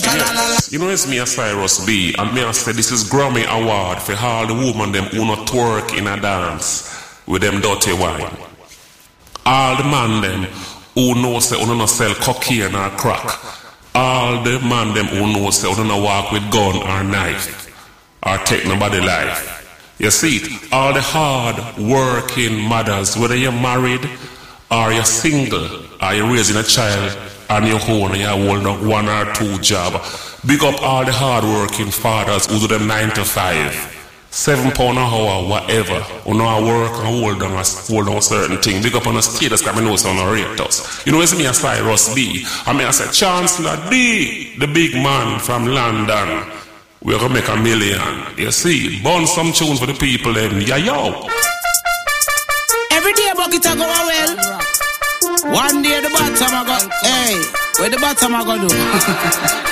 Yes. You know it's me, Cyrus B, and me I say this is Grammy Award for all the women them who not twerk in a dance with them dirty wine. All the man them who know say who not sell cocaine or crack. All the man them who know say who not walk with gun or knife or take nobody life. You see it, all the hard working mothers, whether you're married or you're single or you're raising a child on your own and you hold up 1 or 2 job. Big up all the hard working fathers who do them 9 to 5. £7 an hour, whatever. Who know work and hold on certain thing. Big up on the status because I know some rate us. You know it's me a Cyrus B. I mean I say Chancellor D, the big man from London. We're gonna make $1 million. You see, burn some tunes for the people then. Yeah, yo. Every day bucket I go well. One day the bottom I go, hey, where the bottom I go do?